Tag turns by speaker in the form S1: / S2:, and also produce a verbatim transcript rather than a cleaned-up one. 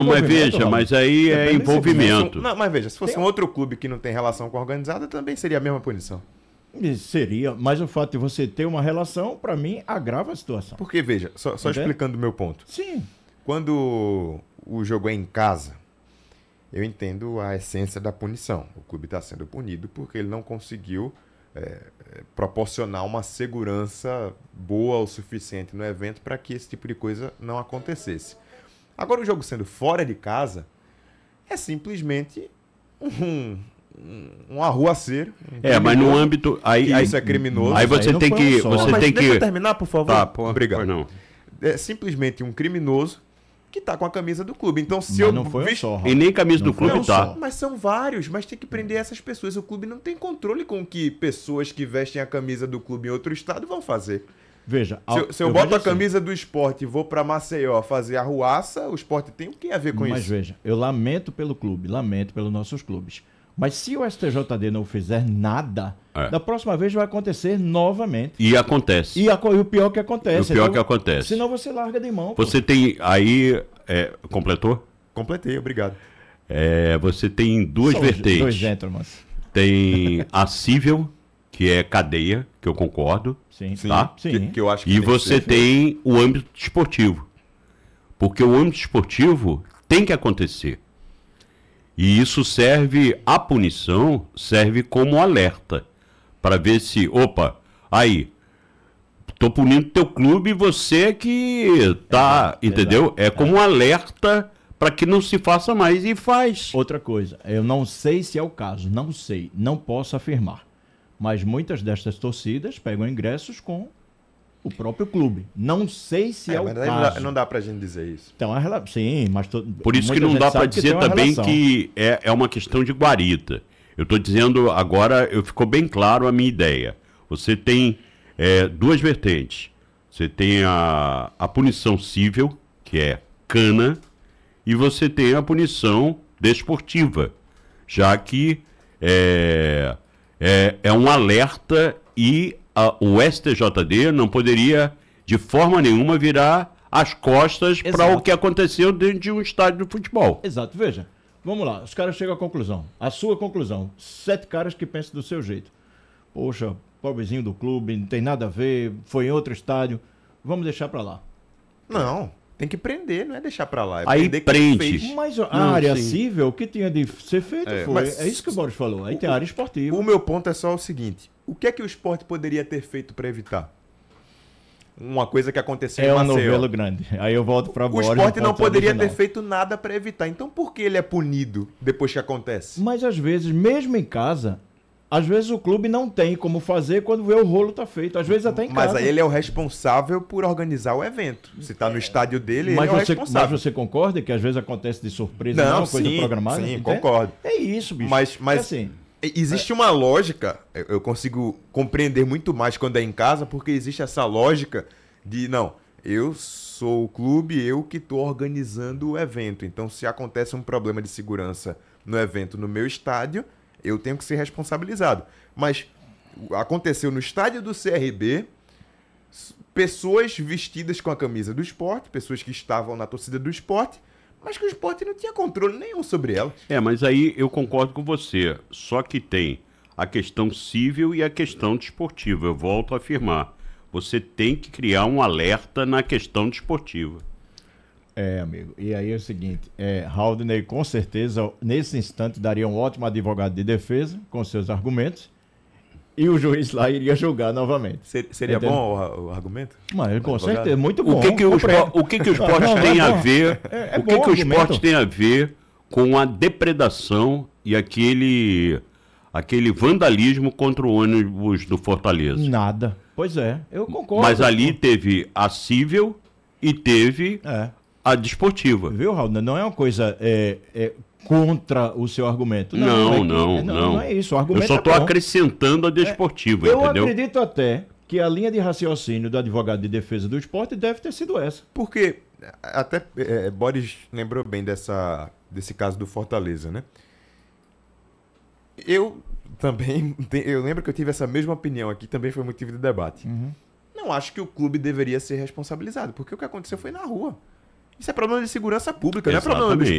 S1: Mas veja, mas aí é envolvimento.
S2: Não, mas veja, se fosse
S3: Tem...
S2: um outro clube que não tem relação com a organizada, também seria a mesma punição.
S3: Seria, mas o fato de você ter uma relação, para mim, agrava a situação.
S2: Porque, veja, só, só explicando o meu ponto.
S3: Sim.
S2: Quando o jogo é em casa, eu entendo a essência da punição. O clube está sendo punido porque ele não conseguiu é, proporcionar uma segurança boa o suficiente no evento para que esse tipo de coisa não acontecesse. Agora, o jogo sendo fora de casa, é simplesmente um, um, um arruaceiro. Um
S1: é, mas no âmbito... Aí, aí,
S2: isso é criminoso.
S1: Aí você
S3: aí
S1: tem que...
S3: Um
S1: você
S2: mas
S1: tem
S2: deixa
S1: que...
S2: eu terminar, por favor.
S1: Tá, pô,
S2: obrigado.
S1: não.
S2: É simplesmente um criminoso que tá com a camisa do clube. Então, se
S3: mas
S2: eu...
S3: não foi
S2: visto...
S3: um só,
S1: E nem camisa
S3: não
S1: do clube
S3: um
S1: tá.
S3: só.
S2: Mas são vários, mas tem que prender essas pessoas. O clube não tem controle com o que pessoas que vestem a camisa do clube em outro estado vão fazer.
S3: Veja,
S2: se, eu, se eu, eu boto a camisa assim, do esporte e vou para Maceió fazer arruaça, o esporte tem o que a ver com
S3: mas
S2: isso?
S3: Mas veja, eu lamento pelo clube, lamento pelos nossos clubes. Mas se o S T J D não fizer nada, é. da próxima vez vai acontecer novamente.
S1: E acontece.
S3: E, a, e o pior que acontece.
S1: E o pior
S3: então,
S1: que acontece.
S3: Senão você larga de mão.
S1: Você
S3: pô.
S1: tem aí... É, completou?
S2: Completei, obrigado.
S1: É, você tem duas
S3: Só
S1: vertentes.
S3: Dois gentlemen.
S1: Tem a cível, que é cadeia, que eu concordo.
S3: Sim,
S1: tá?
S3: sim.
S2: Que, que eu acho que
S1: e
S2: tem
S1: você
S2: que
S1: tem o âmbito esportivo. Porque o âmbito esportivo tem que acontecer. E isso serve, a punição serve como alerta. Para ver se, opa, aí, tô punindo teu clube e você que tá, exato, entendeu? Exato, é como um alerta para que não se faça mais e faz.
S3: Outra coisa, eu não sei se é o caso, não sei, não posso afirmar. Mas muitas destas torcidas pegam ingressos com o próprio clube. Não sei se é, é o
S2: mas
S3: caso.
S2: Não dá, não dá pra gente dizer isso.
S3: Então, a, sim, mas... To,
S1: Por isso que não dá para dizer que também relação. que é, é uma questão de guarita. Eu estou dizendo agora, eu ficou bem claro a minha ideia. Você tem é, duas vertentes. Você tem a, a punição cível, que é cana, e você tem a punição desportiva, já que é, é, é um alerta e a, o S T J D não poderia de forma nenhuma virar as costas para o que aconteceu dentro de um estádio de futebol.
S3: Exato, veja, vamos lá, os caras chegam à conclusão, a sua conclusão, sete caras que pensam do seu jeito. Poxa, pobrezinho do clube, não tem nada a ver, foi em outro estádio, vamos deixar para lá.
S2: Não. Tem que prender, não é deixar pra lá. É
S1: aí prende.
S3: Mas a não, área sim. cível, o que tinha de ser feito é, foi. É isso que o Boris falou. Aí o, tem a área esportiva.
S2: O meu ponto é só o seguinte. O que é que o esporte poderia ter feito para evitar? Uma coisa que aconteceu
S3: é
S2: em Maceió.
S3: É um novelo grande. Aí eu volto para Boris.
S2: O esporte não poderia
S3: original.
S2: ter feito nada para evitar. Então por que ele é punido depois que acontece?
S3: Mas às vezes, mesmo em casa... Às vezes o clube não tem como fazer quando vê o rolo tá feito. Às vezes até em casa.
S2: Mas aí ele é o responsável por organizar o evento. Se tá no estádio dele,
S3: mas
S2: ele é o
S3: você,
S2: responsável.
S3: Mas você concorda que às vezes acontece de surpresa,
S2: não,
S3: não coisa
S2: sim,
S3: programada?
S2: Sim,
S3: entende?
S2: concordo.
S3: É isso, bicho.
S2: Mas, mas
S3: é assim,
S2: existe uma lógica, eu consigo compreender muito mais quando é em casa, porque existe essa lógica de, não, eu sou o clube, eu que estou organizando o evento. Então, se acontece um problema de segurança no evento no meu estádio, eu tenho que ser responsabilizado. Mas aconteceu no estádio do C R B, pessoas vestidas com a camisa do esporte, pessoas que estavam na torcida do esporte, mas que o esporte não tinha controle nenhum sobre elas.
S1: É, mas aí eu concordo com você. Só que tem a questão civil e a questão desportiva. Eu volto a afirmar. Você tem que criar um alerta na questão desportiva.
S3: É, amigo. E aí é o seguinte, é, Haldney com certeza, nesse instante, daria um ótimo advogado de defesa com seus argumentos e o juiz lá iria julgar novamente.
S2: Ser, seria Entendeu? bom o, o argumento?
S3: Mas com certeza, muito bom.
S1: O que, que, o, espo, o, que, que o esporte não, não, tem é a ver? É, é o que, que o esporte tem a ver com a depredação e aquele, aquele vandalismo contra o ônibus do Fortaleza?
S3: Nada. Pois é, eu concordo.
S1: Mas ali teve a cível e teve...
S3: É.
S1: A desportiva.
S3: Viu, Raul? Não é uma coisa é, é, contra o seu argumento.
S1: Não,
S3: não, é que,
S1: não,
S3: é, não,
S1: não.
S3: não é isso. O argumento
S1: Eu só estou
S3: é
S1: acrescentando a desportiva,
S3: é, eu
S1: entendeu?
S3: Eu acredito até que a linha de raciocínio do advogado de defesa do esporte deve ter sido essa.
S2: Porque, até é, Boris lembrou bem dessa, desse caso do Fortaleza, né? Eu também, eu lembro que eu tive essa mesma opinião aqui, também foi motivo de debate.
S3: Uhum.
S2: Não acho que o clube deveria ser responsabilizado, porque o que aconteceu foi na rua. Isso é problema de segurança pública,
S1: Exatamente.
S2: não é problema do